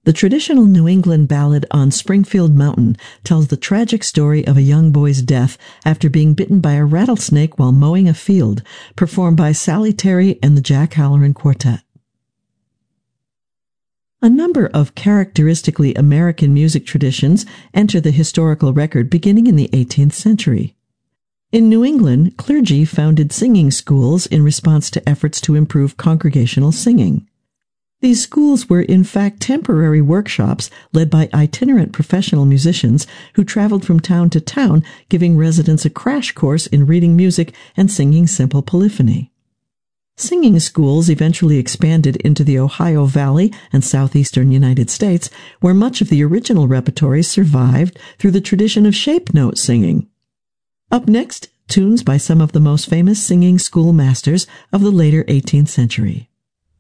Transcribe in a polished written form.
The traditional New England ballad On Springfield Mountain tells the tragic story of a young boy's death after being bitten by a rattlesnake while mowing a field, performed by Sally Terry and the Jack Halloran Quartet. A number of characteristically American music traditions enter the historical record beginning in the 18th century. In New England, clergy founded singing schools in response to efforts to improve congregational singing. These schools were in fact temporary workshops led by itinerant professional musicians who traveled from town to town, giving residents a crash course in reading music and singing simple polyphony. Singing schools eventually expanded into the Ohio Valley and southeastern United States, where much of the original repertory survived through the tradition of shape note singing. Up next, tunes by some of the most famous singing school masters of the later 18th century.